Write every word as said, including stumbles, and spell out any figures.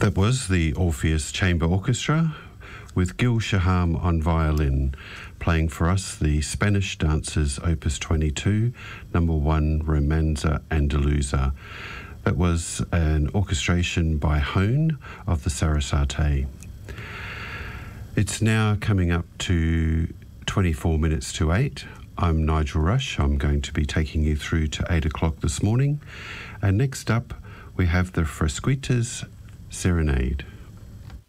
That was the Orpheus Chamber Orchestra with Gil Shaham on violin, playing for us the Spanish Dancers Opus twenty-two, number one, Romanza Andaluza. That was an orchestration by Hone of the Sarasate. It's now coming up to twenty-four minutes to eight. I'm Nigel Rush. I'm going to be taking you through to eight o'clock this morning. And next up, we have the Frasquita's Serenade.